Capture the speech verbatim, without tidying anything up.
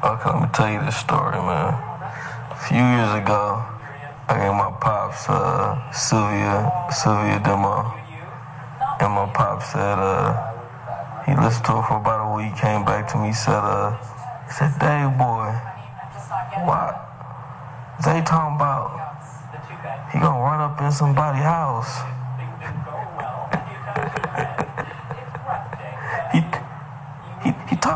Okay, let me tell you this story, man. A few years ago, I gave my pops uh, Sylvia, Sylvia Demo, and my pops said uh, he listened to it for about a week, came back to me, said, uh, he said, Dave boy, why? They talking about he gonna run up in somebody's house.